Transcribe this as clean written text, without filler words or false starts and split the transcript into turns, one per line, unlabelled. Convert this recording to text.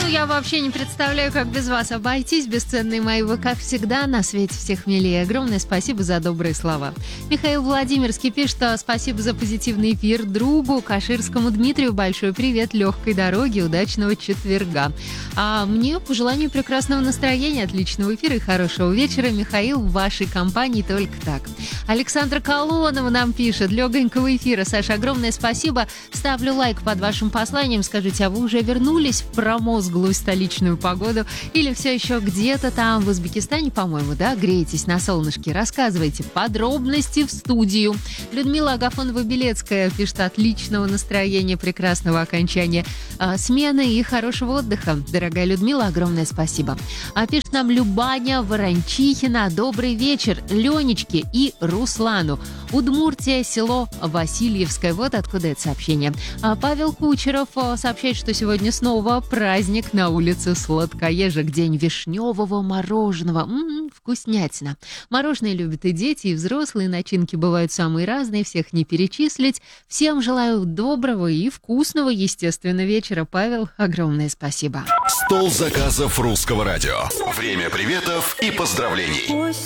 я вообще не представляю, как без вас обойтись, бесценные мои. Вы, как всегда, на свете всех милее. Огромное спасибо за добрые слова. Михаил Владимирский пишет, что спасибо за позитивный эфир. Другу Каширскому Дмитрию большой привет, легкой дороги, удачного четверга. А мне по желанию прекрасного настроения, отличного эфира и хорошего вечера. Михаил, в вашей компании только так. Александра Колонова нам пишет, легонького эфира. Саша, огромное спасибо. Ставлю лайк под вашим посланием. Скажите, а вы уже вернулись в промозглую столичную погоду или все еще где-то там в Узбекистане, по-моему, да, греетесь на солнышке? Рассказывайте подробности в студию. Людмила Агафонова-Белецкая пишет, отличного настроения, прекрасного окончания смены и хорошего отдыха. Дорогая Людмила, огромное спасибо. Пишет нам Любаня Ворончихина, добрый вечер Ленечке и Руслану. Удмуртия, село Васильевское. Вот откуда это сообщение. Павел Кучеров сообщает, что сегодня снова праздник на улице Сладкоежек. День вишневого мороженого. Вкуснятина. Мороженое любят и дети, и взрослые. Начинки бывают самые разные, всех не перечислить. Всем желаю доброго и вкусного, естественно, вечера. Павел, огромное спасибо.
Стол заказов Русского радио. Время приветов и поздравлений.